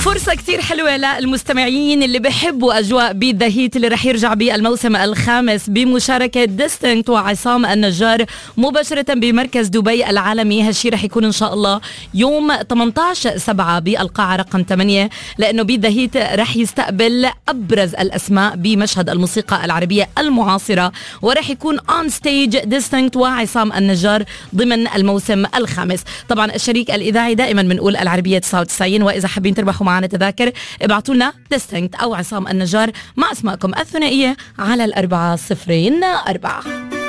فرصة كتير حلوة للمستمعين اللي بيحبوا أجواء بيت ذا هيت اللي رح يرجع بالموسم الخامس بمشاركة ديستنكت وعصام النجار مباشرة بمركز دبي العالمي. هالشي رح يكون إن شاء الله يوم 18/7 بالقاعة رقم 8، لأنه بيت ذا هيت رح يستقبل أبرز الأسماء بمشهد الموسيقى العربية المعاصرة، ورح يكون on stage ديستنكت وعصام النجار ضمن الموسم الخامس. طبعا الشريك الإذاعي دائما بنقول العربية 99، وإذا حابين تربحوا معنا تذاكر ابعتوا لنا ديستنكت أو عصام النجار مع اسمائكم الثنائية على 4004.